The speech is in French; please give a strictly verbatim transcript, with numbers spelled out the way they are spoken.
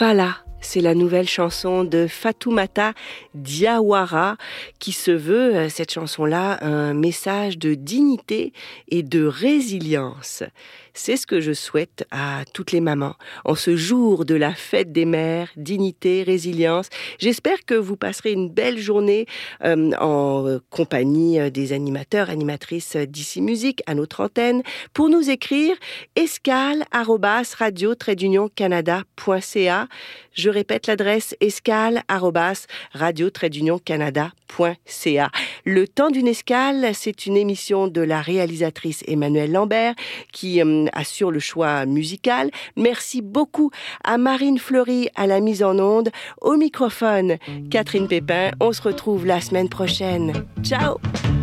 Fala, c'est la nouvelle chanson de Fatoumata Diawara qui se veut, cette chanson-là, un message de dignité et de résilience. C'est ce que je souhaite à toutes les mamans en ce jour de la fête des mères, dignité, résilience. J'espère que vous passerez une belle journée euh, en compagnie des animateurs, animatrices d'Ici Musique à notre antenne. Pour nous écrire, escale arobase radio trait d'union canada point c a. Je répète l'adresse escale arobase radio trait d'union canada point c a. Le temps d'une escale, c'est une émission de la réalisatrice Emmanuelle Lambert qui euh, assure le choix musical. Merci beaucoup à Marine Fleury à la mise en onde. Au microphone, Catherine Pépin. On se retrouve la semaine prochaine. Ciao!